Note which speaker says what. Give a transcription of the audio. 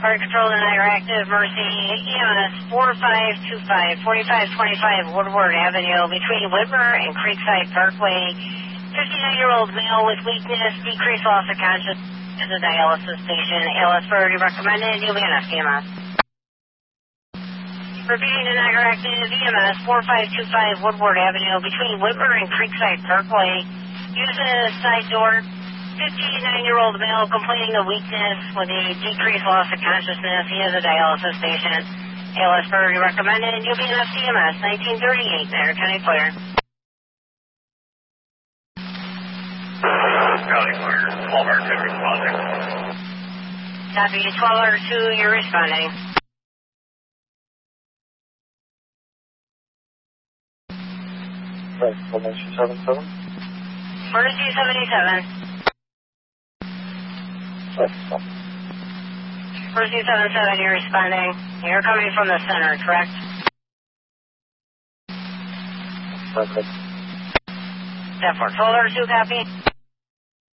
Speaker 1: Fire Control to Niagara Active, Mercy, EMS 4525, 4525 Woodward Avenue between Whitmer and Creekside Parkway. 59-year-old male with weakness, decreased loss of consciousness at the dialysis station. ALS priority recommended. You'll be on FDMS. Repeating to Niagara Active, EMS 4525 Woodward Avenue between Whitmer and Creekside Parkway. Using a side door. 59-year-old male complaining of weakness with a decreased loss of consciousness. He is a dialysis patient. ALS priority recommended. You'll be in FDMS 1938 there. County clear.
Speaker 2: County clear. 12R2 responding.
Speaker 1: Copy. 12R2, you're responding.
Speaker 3: Right, 19277.
Speaker 1: Emergency 77. Emergency 77, you're responding. You're coming from the center, correct?
Speaker 3: Perfect.
Speaker 1: 10-4. 12R2, copy.